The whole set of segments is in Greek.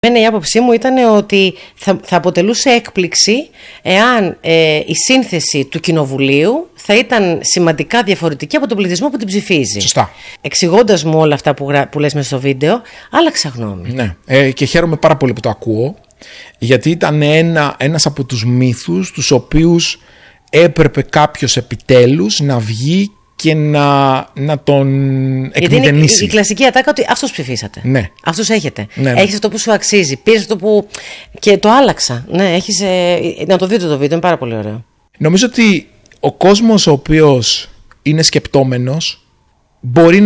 Η άποψή μου ήταν ότι θα αποτελούσε έκπληξη εάν η σύνθεση του κοινοβουλίου θα ήταν σημαντικά διαφορετική από τον πληθυσμό που την ψηφίζει. Σωστά. Εξηγώντας μου όλα αυτά που λες μέσα στο βίντεο, άλλαξα γνώμη. Ναι. Και χαίρομαι πάρα πολύ που το ακούω, γιατί ήταν ένας από τους μύθους τους οποίους έπρεπε κάποιος επιτέλους να βγει και να τον εκμηδενήσει. Γιατί η κλασική ατάκα ότι αυτούς ψηφίσατε. Ναι. Αυτούς έχετε. Ναι. Έχεις αυτό που σου αξίζει. Πήρες αυτό που. Και το άλλαξα. Ναι, έχεις. Να το δείτε το βίντεο, είναι πάρα πολύ ωραίο. Νομίζω ότι ο κόσμος ο οποίος είναι σκεπτόμενος μπορεί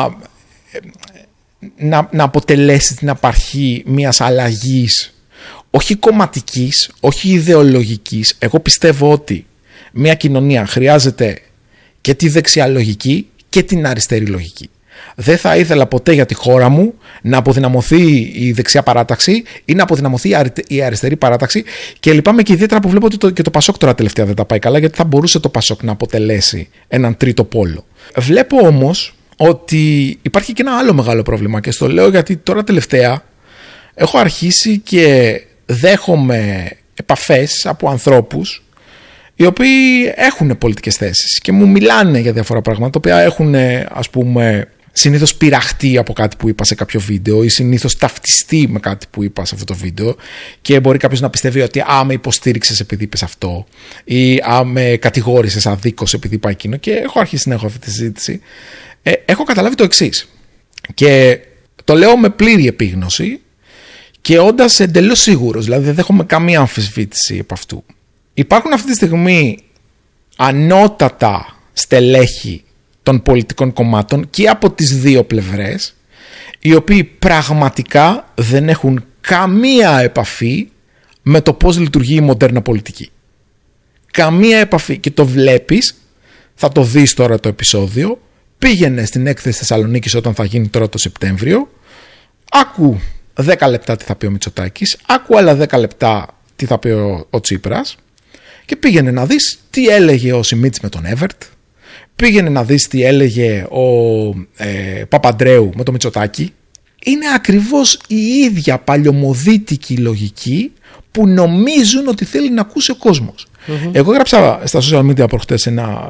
να αποτελέσει την απαρχή μιας αλλαγής, όχι κομματικής, όχι ιδεολογικής. Εγώ πιστεύω ότι μια κοινωνία χρειάζεται και τη δεξιά λογική και την αριστερή λογική. Δεν θα ήθελα ποτέ για τη χώρα μου να αποδυναμωθεί η δεξιά παράταξη ή να αποδυναμωθεί η αριστερή παράταξη, και λυπάμαι και ιδιαίτερα που βλέπω ότι και το Πασόκ τώρα τελευταία δεν τα πάει καλά, γιατί θα μπορούσε το Πασόκ να αποτελέσει έναν τρίτο πόλο. Βλέπω όμως ότι υπάρχει και ένα άλλο μεγάλο πρόβλημα, και στο λέω γιατί τώρα τελευταία έχω αρχίσει και δέχομαι επαφές από ανθρώπους οι οποίοι έχουν πολιτικές θέσεις και μου μιλάνε για διάφορα πράγματα, τα οποία έχουν, ας πούμε, συνήθως πειραχτεί από κάτι που είπα σε κάποιο βίντεο ή συνήθως ταυτιστεί με κάτι που είπα σε αυτό το βίντεο, και μπορεί κάποιος να πιστεύει ότι με υποστήριξες επειδή είπες αυτό ή με κατηγόρησες αδίκως επειδή είπα εκείνο, και έχω αρχίσει να έχω αυτή τη συζήτηση. Έχω καταλάβει το εξής, και το λέω με πλήρη επίγνωση και όντας εντελώς σίγουρος, δηλαδή δεν δέχομαι καμία αμφισβήτηση από αυτού. Υπάρχουν αυτή τη στιγμή ανώτατα στελέχη των πολιτικών κομμάτων και από τις δύο πλευρές, οι οποίοι πραγματικά δεν έχουν καμία επαφή με το πώς λειτουργεί η μοντέρνα πολιτική. Καμία επαφή. Και το βλέπεις, θα το δεις τώρα το επεισόδιο, πήγαινε στην έκθεση Θεσσαλονίκης όταν θα γίνει τώρα το Σεπτέμβριο, άκου 10 λεπτά τι θα πει ο Μητσοτάκης, άκου άλλα 10 λεπτά τι θα πει ο Τσίπρας, και πήγαινε να δεις τι έλεγε ο Σιμίτης με τον Εύερτ, πήγαινε να δεις τι έλεγε ο Παπαντρέου με τον Μητσοτάκη. Είναι ακριβώς η ίδια παλιωμοδίτικη λογική που νομίζουν ότι θέλει να ακούσει ο κόσμος. Mm-hmm. Εγώ έγραψα στα social media προχτές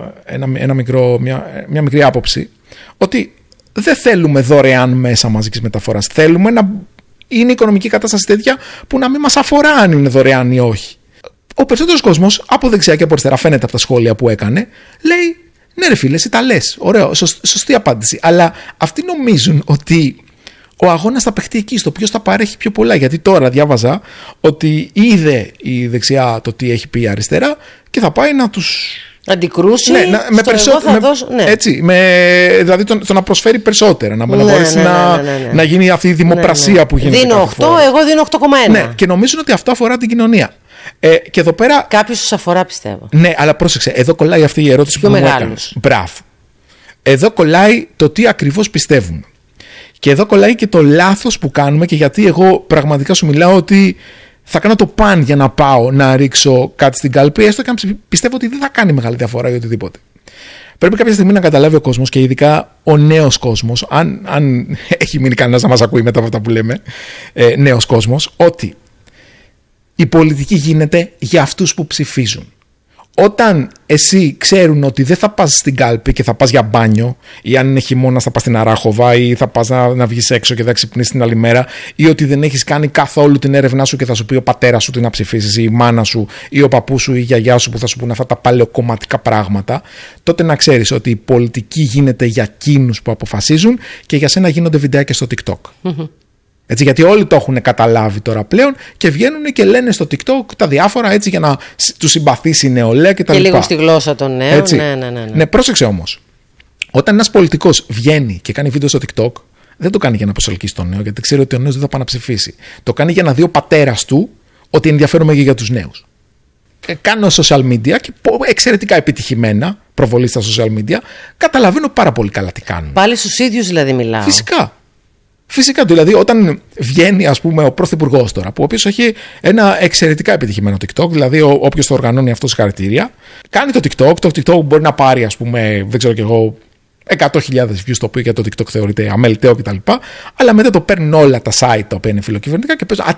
μια μικρή άποψη ότι δεν θέλουμε δωρεάν μέσα μαζικής μεταφοράς. Θέλουμε να είναι η οικονομική κατάσταση τέτοια που να μην μας αφορά αν είναι δωρεάν ή όχι. Ο περισσότερος κόσμος, από δεξιά και από αριστερά, φαίνεται από τα σχόλια που έκανε, λέει ναι ρε φίλε, εσύ τα λες, ωραίο, σωστή απάντηση. Αλλά αυτοί νομίζουν ότι ο αγώνας θα παιχτεί εκεί, στο ποιος θα παρέχει πιο πολλά. Γιατί τώρα διάβαζα ότι είδε η δεξιά το τι έχει πει η αριστερά και θα πάει να τους αντικρούσει. Ναι, με περισσότερο. Ναι. Έτσι, δηλαδή το να προσφέρει περισσότερα, να μπορέσει να γίνει αυτή η δημοπρασία που γίνεται. Δίνω 8, εγώ δίνω 8,1. Ναι, και νομίζουν ότι αυτό αφορά την κοινωνία. Και εδώ πέρα. Κάποιος τους αφορά, πιστεύω. Ναι, αλλά πρόσεξε, εδώ κολλάει αυτή η ερώτηση που μου έκανες. Μπράβο. Εδώ κολλάει το τι ακριβώς πιστεύουμε. Και εδώ κολλάει και το λάθος που κάνουμε, και γιατί εγώ πραγματικά σου μιλάω ότι θα κάνω το παν για να πάω να ρίξω κάτι στην κάλπη, έστω και αν πιστεύω ότι δεν θα κάνει μεγάλη διαφορά ή οτιδήποτε. Πρέπει κάποια στιγμή να καταλάβει ο κόσμος, και ειδικά ο νέος κόσμος, αν έχει μείνει κανένας να μας ακούει μετά από αυτά που λέμε, νέος κόσμος, ότι η πολιτική γίνεται για αυτούς που ψηφίζουν. Όταν εσύ ξέρουν ότι δεν θα πας στην κάλπη και θα πας για μπάνιο, ή αν είναι χειμώνας θα πας στην Αράχοβα, ή θα πας να βγεις έξω και θα ξυπνήσεις την άλλη μέρα, ή ότι δεν έχεις κάνει καθόλου την έρευνά σου και θα σου πει ο πατέρας σου τι να ψηφίσεις, ή η μάνα σου, ή ο παππούς σου, ή η γιαγιά σου που θα σου πούνε αυτά τα παλαιοκομματικά πράγματα, τότε να ξέρεις ότι η πολιτική γίνεται για εκείνους που αποφασίζουν, και για σένα γίνονται βιντεάκια στο TikTok. Mm-hmm. Έτσι, γιατί όλοι το έχουν καταλάβει τώρα πλέον και βγαίνουν και λένε στο TikTok τα διάφορα, έτσι, για να τους συμπαθήσει η νεολαία κτλ. Και λίγο στη γλώσσα των νέων. Ναι, πρόσεξε όμως. Όταν ένας πολιτικός βγαίνει και κάνει βίντεο στο TikTok, δεν το κάνει για να προσελκύσει τον νέο, γιατί ξέρει ότι ο νέος δεν θα πάει να ψηφίσει. Το κάνει για να δει ο πατέρας του ότι ενδιαφέρομαι και για τους νέους. Κάνω social media και εξαιρετικά επιτυχημένα προβολή στα social media. Καταλαβαίνω πάρα πολύ καλά τι κάνουν. Πάλι στους ίδιους δηλαδή μιλάω. Φυσικά, δηλαδή όταν βγαίνει, ας πούμε, ο πρωθυπουργός τώρα, που ο οποίος έχει ένα εξαιρετικά επιτυχημένο TikTok, δηλαδή όποιος το οργανώνει αυτό συγχαρητήρια, κάνει το TikTok μπορεί να πάρει, ας πούμε, δεν ξέρω κι εγώ, 100.000 views, το οποίο για το TikTok θεωρείται αμεληταίο κτλ. Αλλά μετά το παίρνουν όλα τα site τα οποία είναι φιλοκυβερνητικά και παίζουν.